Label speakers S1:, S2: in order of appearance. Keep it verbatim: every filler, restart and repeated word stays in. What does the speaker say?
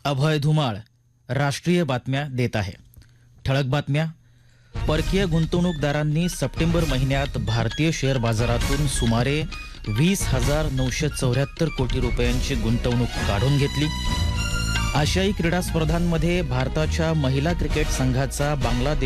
S1: अभय धुमाळ राष्ट्रीय बातम्या देत आहे. ठळक बातम्या. परकीय गुंतवणूकदारांनी सप्टेंबर महिन्यात भारतीय शेअर बाजारातून सुमारे वीस हजार नऊशे चौऱ्याहत्तर कोटी रुपयांची गुंतवणूक काढून घेतली. आशियाई क्रीडा स्पर्धांमध्ये भारताच्या महिला क्रिकेट संघाचा बांगलादेश